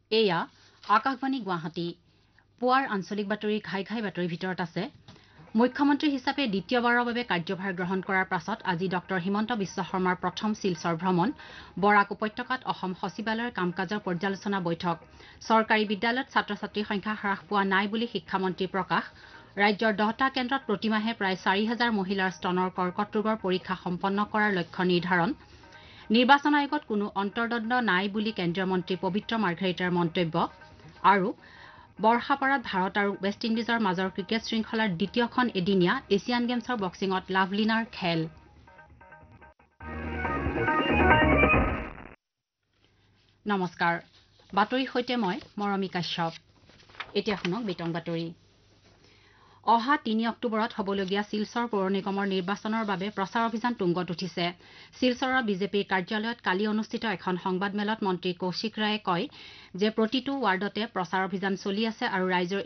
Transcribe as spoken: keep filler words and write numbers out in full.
এয়া আকাশবাণী গুৱাহাটী পুৱাৰ আঞ্চলিক বাতৰি ঘাই ঘাই বাতৰিৰ ভিতৰত আছে মুখ্যমন্ত্ৰী হিচাপে দ্বিতীয়বাৰৰ বাবে কাৰ্যভাৰ গ্ৰহণ কৰাৰ পাছত আজি ডঃ হিমন্ত বিশ্ব শৰ্মাৰ প্ৰথম শিলচৰ ভ্ৰমণ বৰাক উপত্যকাত অসম সচিবালয়ৰ কাম কাজৰ পৰ্যালোচনা বৈঠক চৰকাৰী বিদ্যালয়ত ছাত্ৰ ছাত্ৰীৰ সংখ্যা হ্ৰাস পোৱা নাই বুলি শিক্ষামন্ত্ৰী প্ৰকাশ ৰাজ্যৰ দহটা কেন্দ্ৰত প্ৰতিমাহে প্ৰায় চাৰি হাজাৰ মহিলাৰ স্তনৰ কৰ্কট ৰোগৰ পৰীক্ষা সম্পন্ন কৰাৰ লক্ষ্য নিৰ্ধাৰণ নিৰ্বাচন আয়োগত কোনো অন্তৰ্দ্বন্দ্ব নাই বুলি কেন্দ্ৰীয় মন্ত্ৰী পবিত্ৰ মাৰ্ঘেৰিটাৰ মন্তব্য আৰু বৰ্ষাপাৰাত ভাৰত আৰু ৱেষ্ট ইণ্ডিজৰ মাজৰ ক্ৰিকেট শৃংখলাৰ দ্বিতীয়খন এদিনীয়া এছিয়ান গেমছৰ বক্সিঙত লাভলিনাৰ খেল নমস্কাৰ বাতৰিৰ সৈতে মই মৰমী কাশ্যপ এতিয়া শুনক বিতং বাতৰি অহা তিনি অক্টোবৰত হ'বলগীয়া শিলচৰ পৌৰ নিগমৰ নিৰ্বাচনৰ বাবে প্ৰচাৰ অভিযান তুংগত উঠিছে শিলচৰৰ বিজেপিৰ কাৰ্যালয়ত কালি অনুষ্ঠিত এখন সংবাদমেলত মন্ত্ৰী কৌশিক ৰায়ে কয় যে প্ৰতিটো ৱাৰ্ডতে প্ৰচাৰ অভিযান চলি আছে আৰু ৰাইজৰ